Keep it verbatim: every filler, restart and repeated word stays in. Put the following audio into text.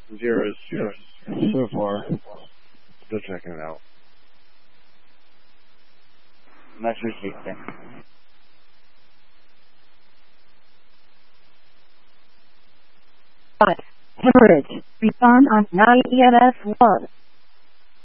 Zeros so far. Still checking it out. Much appreciated. Five. Hemorrhage. Respond on nine E M S one.